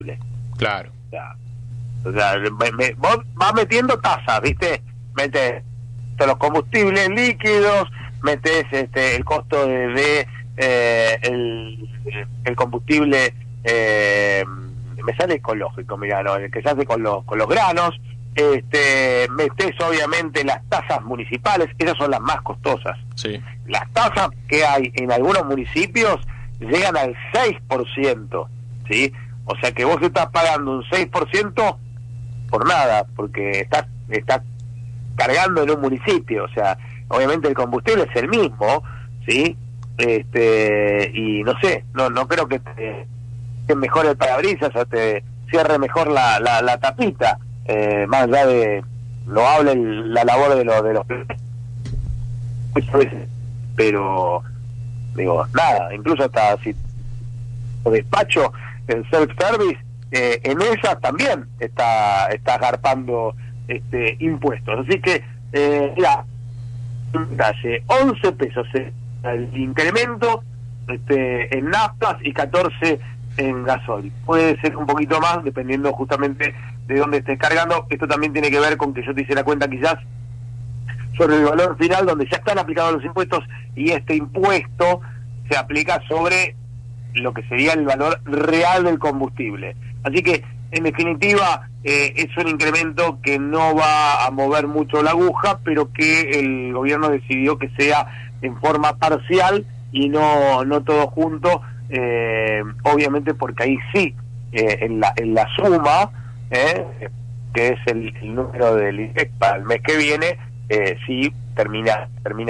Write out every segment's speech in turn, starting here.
Claro. Vos vas metiendo tasas, ¿viste? Metes los combustibles líquidos, metes el costo de el combustible, me sale ecológico, mirá, ¿no? El que se hace con los granos, metes obviamente las tasas municipales, esas son las más costosas. Sí. Las tasas que hay en algunos municipios llegan al 6%, ¿sí? O sea que vos estás pagando un 6% por nada, porque estás cargando en un municipio. O sea, obviamente el combustible es el mismo, ¿sí? Y no sé, no creo que te mejore el parabrisas o te cierre mejor la tapita, más allá de loable la labor de los muchas veces, pero digo, nada, incluso hasta si despacho el self-service, en esas también está garpando impuestos. Así que, mira, un detalle, 11 pesos el incremento en naftas y 14 en gasoil. Puede ser un poquito más, dependiendo justamente de dónde estés cargando. Esto también tiene que ver con que yo te hice la cuenta quizás sobre el valor final, donde ya están aplicados los impuestos, y este impuesto se aplica sobre lo que sería el valor real del combustible. Así que, en definitiva, es un incremento que no va a mover mucho la aguja, pero que el gobierno decidió que sea en forma parcial y no todo junto, obviamente porque ahí sí, en la suma, que es el número del INDEC para el mes que viene, sí termina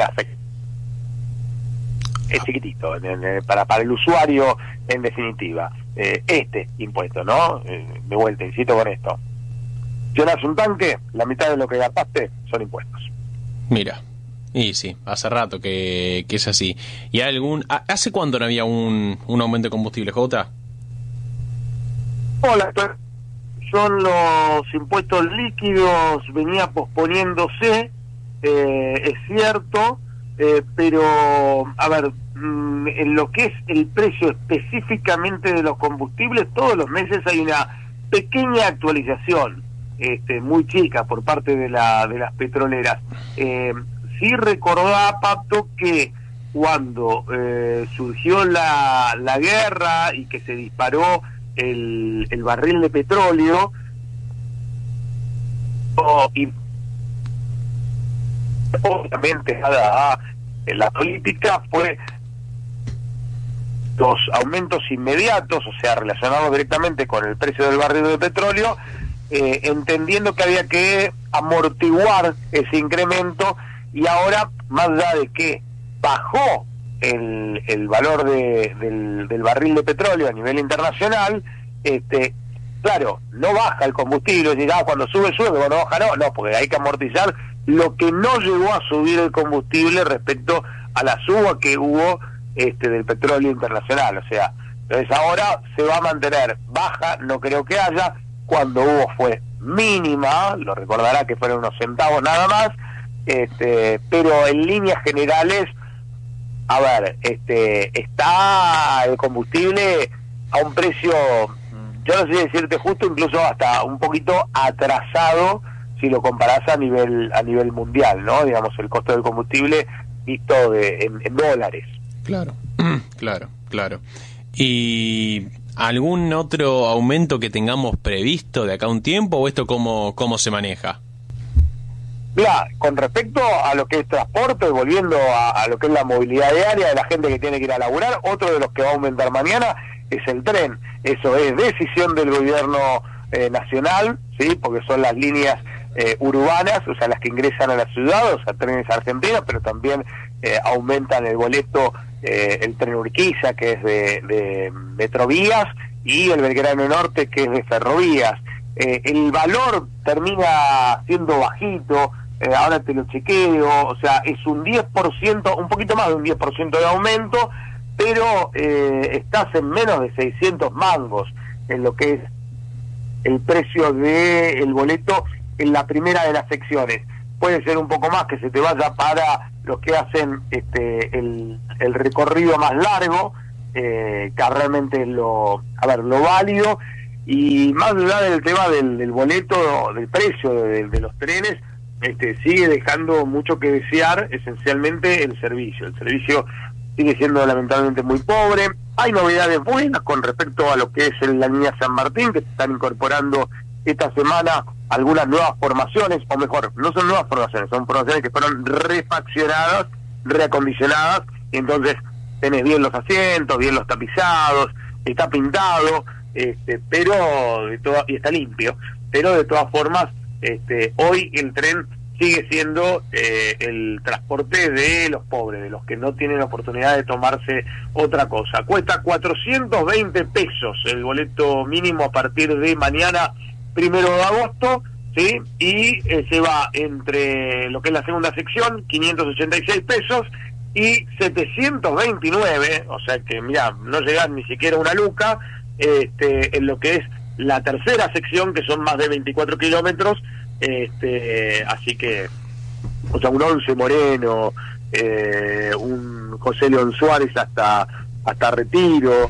es chiquitito para el usuario, en definitiva, este impuesto, ¿no? De vuelta, insisto con esto, llenas un tanque, la mitad de lo que gastaste son impuestos. Mira, y sí, hace rato que es así. ¿Y hace cuánto no había un aumento de combustible, Jota? Hola, son los impuestos líquidos, venía posponiéndose, es cierto, pero, a ver, en lo que es el precio específicamente de los combustibles, todos los meses hay una pequeña actualización, muy chica por parte de las petroleras. Sí recordá, Pato, que cuando surgió la guerra y que se disparó el barril de petróleo, y obviamente la política fue los aumentos inmediatos, o sea, relacionados directamente con el precio del barril de petróleo, entendiendo que había que amortiguar ese incremento, y ahora, más allá de que bajó el valor del barril de petróleo a nivel internacional, claro, no baja el combustible, cuando sube, cuando baja no, porque hay que amortizar lo que no llegó a subir el combustible respecto a la suba que hubo del petróleo internacional. O sea, entonces ahora se va a mantener baja, no creo que haya, cuando hubo fue mínima, lo recordará que fueron unos centavos nada más, pero en líneas generales, a ver, está el combustible a un precio, yo no sé si decirte justo, incluso hasta un poquito atrasado si lo comparás a nivel mundial, ¿no? Digamos, el costo del combustible visto en dólares. Claro, claro. ¿Y algún otro aumento que tengamos previsto de acá a un tiempo, o esto cómo se maneja? Mira, con respecto a lo que es transporte, volviendo a lo que es la movilidad diaria de la gente que tiene que ir a laburar, otro de los que va a aumentar mañana es el tren. Eso es decisión del gobierno nacional, ¿sí? Porque son las líneas urbanas, o sea, las que ingresan a la ciudad, o sea, trenes argentinos, pero también aumentan el boleto, el tren Urquiza, que es de Metrovías, y el Belgrano Norte, que es de Ferrovías. El valor termina siendo bajito, ahora te lo chequeo, o sea, es un 10%, un poquito más de un 10% de aumento, pero estás en menos de 600 mangos en lo que es el precio del boleto en la primera de las secciones. Puede ser un poco más que se te vaya para los que hacen el recorrido más largo, que realmente es lo válido. Y más allá del tema del boleto, del precio de los trenes, sigue dejando mucho que desear, esencialmente el servicio. El servicio sigue siendo lamentablemente muy pobre. Hay novedades buenas con respecto a lo que es la línea San Martín, que se están incorporando esta semana algunas nuevas formaciones, o mejor, no son nuevas formaciones, son formaciones que fueron refaccionadas, reacondicionadas, y entonces tenés bien los asientos, bien los tapizados, está pintado, pero y está limpio, pero de todas formas, hoy el tren sigue siendo el transporte de los pobres, de los que no tienen la oportunidad de tomarse otra cosa. Cuesta 420 pesos el boleto mínimo a partir de mañana, 1 de agosto, ¿sí? Y se va entre lo que es la segunda sección, 586 pesos, y 729, o sea que, mirá, no llegás ni siquiera a una luca, en lo que es la tercera sección, que son más de 24 kilómetros, así que, o sea, un Once Moreno, un José León Suárez hasta Retiro,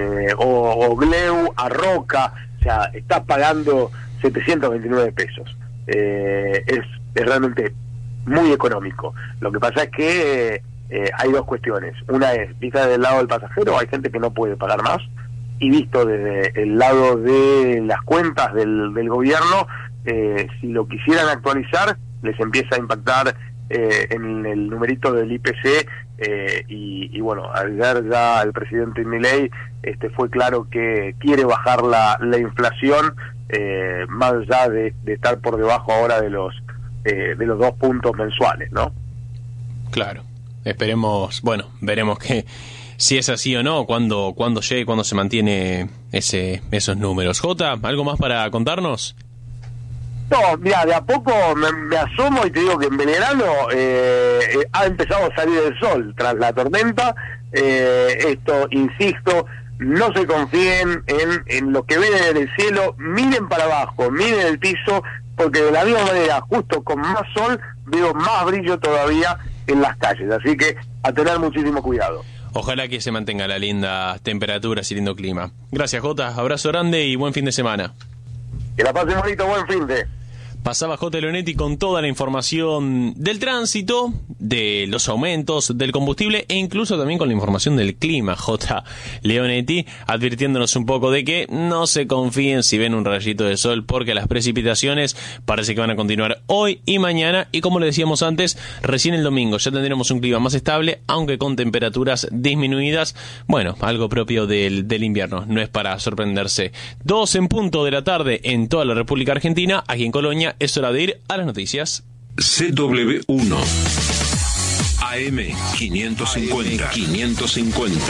o Gleu a Roca, o sea, está pagando 729 pesos. Es realmente muy económico. Lo que pasa es que hay dos cuestiones. Una es, vista desde el lado del pasajero, hay gente que no puede pagar más, y visto desde el lado de las cuentas del gobierno, si lo quisieran actualizar, les empieza a impactar en el numerito del IPC, y bueno, ayer ya el presidente Milei fue claro que quiere bajar la inflación, más allá de estar por debajo ahora de los 2 puntos mensuales, ¿no? Claro, esperemos, bueno, veremos que si es así o no, cuando llegue, cuando se mantiene esos números. Jota, ¿algo más para contarnos? No, mira, de a poco me asomo y te digo que en Belgrano ha empezado a salir el sol tras la tormenta. Esto, insisto, no se confíen en lo que ven en el cielo, miren para abajo, miren el piso, porque de la misma manera, justo con más sol, veo más brillo todavía en las calles, así que a tener muchísimo cuidado. Ojalá que se mantenga la linda temperatura y lindo clima. Gracias, Jota, abrazo grande y buen fin de semana. Que la pasen bonito, buen fin de... Pasaba J. Leonetti con toda la información del tránsito, de los aumentos del combustible e incluso también con la información del clima. J. Leonetti advirtiéndonos un poco de que no se confíen si ven un rayito de sol, porque las precipitaciones parece que van a continuar hoy y mañana, y como le decíamos antes, recién el domingo ya tendremos un clima más estable, aunque con temperaturas disminuidas. Bueno, algo propio del invierno, no es para sorprenderse. 2 en punto de la tarde en toda la República Argentina. Aquí en Colonia es hora de ir a las noticias. CW1 AM 550.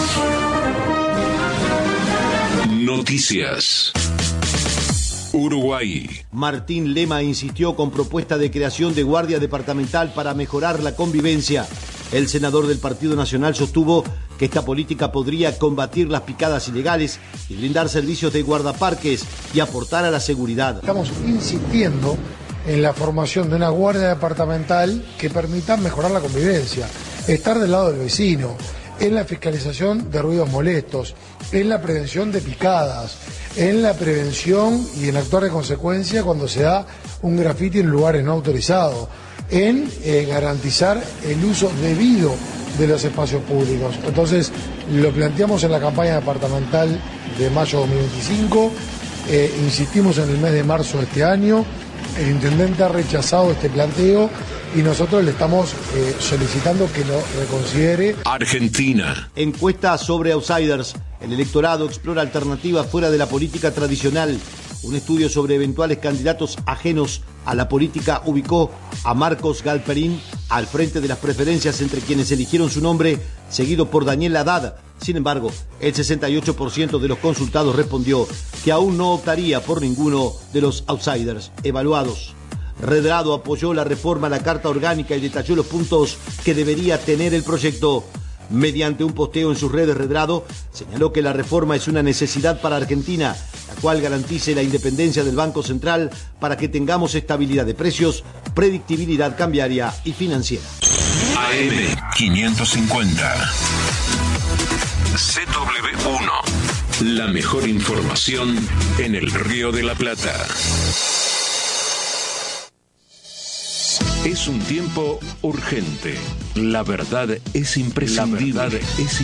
Noticias. Uruguay. Martín Lema insistió con propuesta de creación de guardia departamental para mejorar la convivencia. El senador del Partido Nacional sostuvo que esta política podría combatir las picadas ilegales y brindar servicios de guardaparques y aportar a la seguridad. Estamos insistiendo en la formación de una guardia departamental que permita mejorar la convivencia, estar del lado del vecino, en la fiscalización de ruidos molestos, en la prevención de picadas, en la prevención y en actuar de consecuencia cuando se da un grafiti en lugares no autorizados, en garantizar el uso debido de los espacios públicos. Entonces, lo planteamos en la campaña departamental de mayo 2025, insistimos en el mes de marzo de este año, el intendente ha rechazado este planteo y nosotros le estamos solicitando que lo reconsidere. Argentina. Encuesta sobre outsiders. El electorado explora alternativas fuera de la política tradicional. Un estudio sobre eventuales candidatos ajenos a la política ubicó a Marcos Galperín al frente de las preferencias entre quienes eligieron su nombre, seguido por Daniel Haddad. Sin embargo, el 68% de los consultados respondió que aún no optaría por ninguno de los outsiders evaluados. Redrado apoyó la reforma a la Carta Orgánica y detalló los puntos que debería tener el proyecto. Mediante un posteo en sus redes, Redrado señaló que la reforma es una necesidad para Argentina, la cual garantice la independencia del Banco Central para que tengamos estabilidad de precios, predictibilidad cambiaria y financiera. AM 550. CW1. La mejor información en el Río de la Plata. Es un tiempo urgente. La verdad es imprescindible.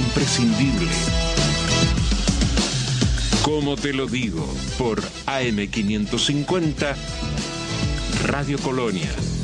Como te lo digo, por AM550, Radio Colonia.